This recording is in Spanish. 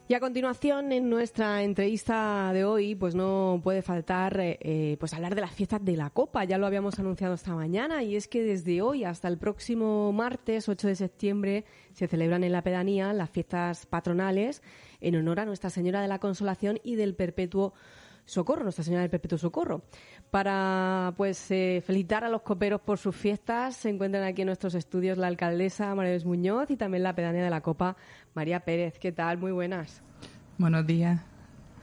Y a continuación, en nuestra entrevista de hoy, pues no puede faltar pues hablar de las fiestas de la Copa. Ya lo habíamos anunciado esta mañana, y es que desde hoy hasta el próximo martes 8 de septiembre se celebran en la pedanía las fiestas patronales en honor a Nuestra Señora de la Consolación y del Perpetuo Socorro, Nuestra Señora del Perpetuo Socorro. Para felicitar a los coperos por sus fiestas, se encuentran aquí en nuestros estudios la alcaldesa María Luis Muñoz y también la pedánea de la Copa, María Pérez. ¿Qué tal? Muy buenas. Buenos días.